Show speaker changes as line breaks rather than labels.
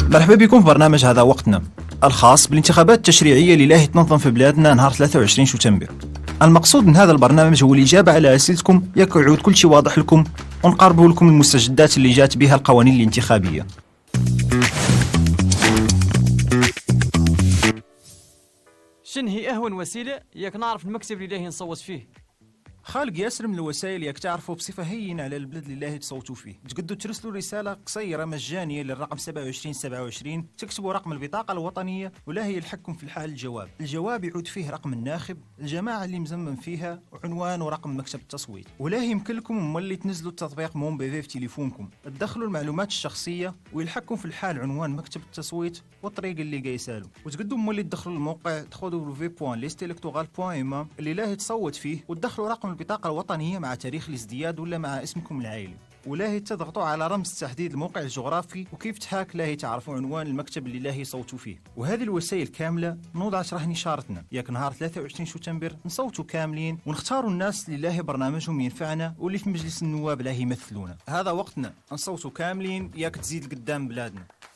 مرحبا بكم في برنامج هذا وقتنا الخاص بالانتخابات التشريعية اللي لاهي تنظم في بلادنا نهار 23 شتنبر. المقصود من هذا البرنامج هو الإجابة على أسئلتكم ياك يعود كل شيء واضح لكم ونقربوا لكم المستجدات اللي جات بها القوانين الانتخابية.
شن هي أهون وسيلة ياك نعرف المكتب اللي لاهي نصوت فيه؟
خالق ياسر من الوسائل ياك تعرفوا بصفة هينة على البلد اللي لاهي تصوتوا فيه. تقدروا ترسلوا رسالة قصيرة مجانية للرقم 2727، تكتبوا رقم البطاقة الوطنية ولاهي يلحقكم في الحال الجواب يعود فيه رقم الناخب، الجماعة اللي مزمن فيها، وعنوان ورقم مكتب التصويت. ولاهي يمكن لكم مولي تنزلوا التطبيق مون بي في تليفونكم، تدخلوا المعلومات الشخصية ويلحقكم في الحال عنوان مكتب التصويت والطريق اللي قايسالو. وتقدروا مولي تدخلوا الموقع www.listelectoral.ma اللي لاهي تصوت فيه وتدخلوا رقم البطاقة الوطنية مع تاريخ الازدياد ولا مع اسمكم العائلي، ولاهي تضغطوا على رمز تحديد الموقع الجغرافي وكيف تحاك لاهي تعرفوا عنوان المكتب اللي لاهي صوتوا فيه. وهذه الوسائل كاملة نوضعت راه نشارتنا ياك نهار 23 شتنبر نصوتوا كاملين ونختاروا الناس اللي لاهي برنامجهم ينفعنا واللي في مجلس النواب لاهي يمثلونا. هذا وقتنا نصوتوا كاملين ياك تزيد قدام بلادنا.